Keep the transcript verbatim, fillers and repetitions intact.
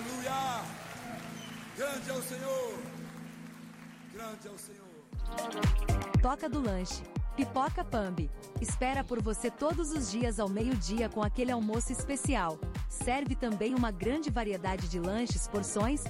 Aleluia! Grande é o Senhor! Grande é o Senhor! Toca do Lanche. Pipoca Pambi. Espera por você todos os dias ao meio-dia com aquele almoço especial. Serve também uma grande variedade de lanches, porções,